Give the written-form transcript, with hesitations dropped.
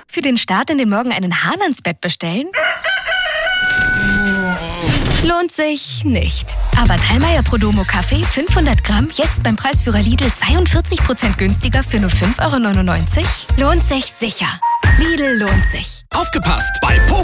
Für den Start in den Morgen einen Hahn ans Bett bestellen? Lohnt sich nicht. Aber Dallmayr Prodomo Kaffee 500 Gramm jetzt beim Preisführer Lidl 42% günstiger für nur 5,99 € lohnt sich sicher. Lidl lohnt sich. Aufgepasst! Bei